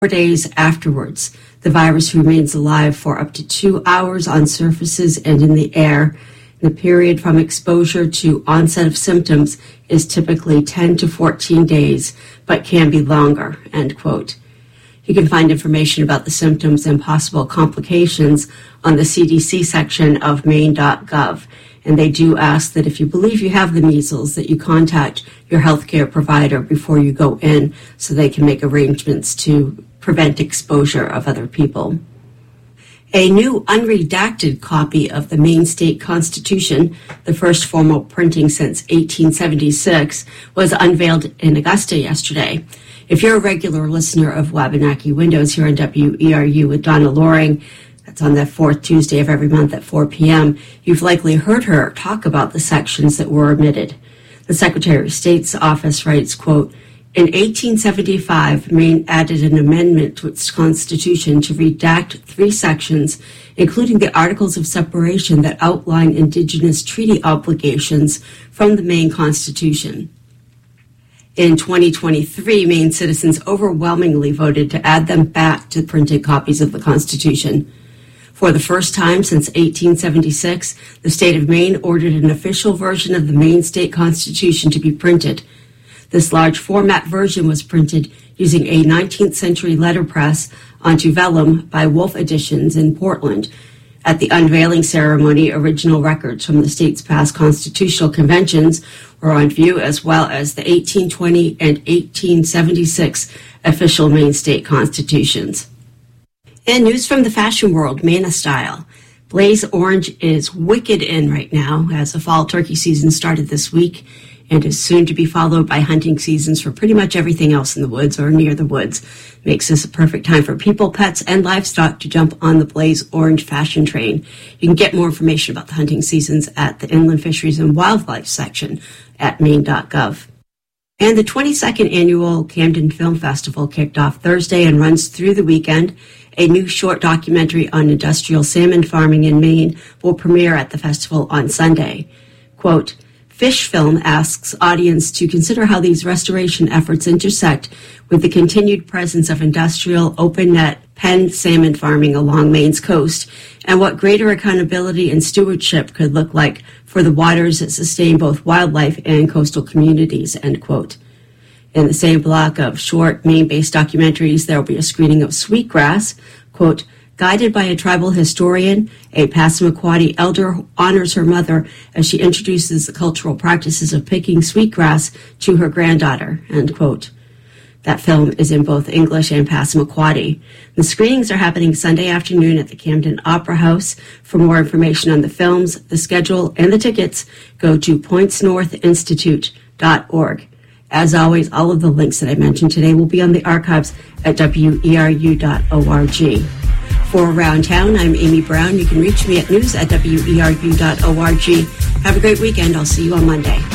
days afterwards. The virus remains alive for up to 2 hours on surfaces and in the air. The period from exposure to onset of symptoms is typically 10 to 14 days, but can be longer, end quote. You can find information about the symptoms and possible complications on the CDC section of Maine.gov. And they do ask that if you believe you have the measles, that you contact your healthcare provider before you go in so they can make arrangements to prevent exposure of other people. A new unredacted copy of the Maine State Constitution, the first formal printing since 1876, was unveiled in Augusta yesterday. If you're a regular listener of Wabanaki Windows here on WERU with Donna Loring, that's on the fourth Tuesday of every month at 4 p.m., you've likely heard her talk about the sections that were omitted. The Secretary of State's office writes, quote, in 1875, Maine added an amendment to its constitution to redact 3 sections, including the Articles of Separation that outline Indigenous treaty obligations from the Maine Constitution. In 2023, Maine citizens overwhelmingly voted to add them back to printed copies of the Constitution. For the first time since 1876, the state of Maine ordered an official version of the Maine State Constitution to be printed. This large format version was printed using a 19th century letterpress onto vellum by Wolf Editions in Portland. At the unveiling ceremony, original records from the state's past constitutional conventions were on view, as well as the 1820 and 1876 official Maine state constitutions. And news from the fashion world, Mana Style. Blaze Orange is wicked in right now as the fall turkey season started this week and is soon to be followed by hunting seasons for pretty much everything else in the woods or near the woods. Makes this a perfect time for people, pets, and livestock to jump on the Blaze Orange fashion train. You can get more information about the hunting seasons at the Inland Fisheries and Wildlife section at Maine.gov. And the 22nd annual Camden Film Festival kicked off Thursday and runs through the weekend. A new short documentary on industrial salmon farming in Maine will premiere at the festival on Sunday. Quote, Fish Film asks audience to consider how these restoration efforts intersect with the continued presence of industrial open-net penned salmon farming along Maine's coast and what greater accountability and stewardship could look like for the waters that sustain both wildlife and coastal communities, end quote. In the same block of short Maine-based documentaries, there will be a screening of Sweetgrass, quote, guided by a tribal historian, a Passamaquoddy elder honors her mother as she introduces the cultural practices of picking sweetgrass to her granddaughter, end quote. That film is in both English and Passamaquoddy. The screenings are happening Sunday afternoon at the Camden Opera House. For more information on the films, the schedule, and the tickets, go to pointsnorthinstitute.org. As always, all of the links that I mentioned today will be on the archives at weru.org. For Around Town, I'm Amy Brown. You can reach me at news@weru.org. Have a great weekend. I'll see you on Monday.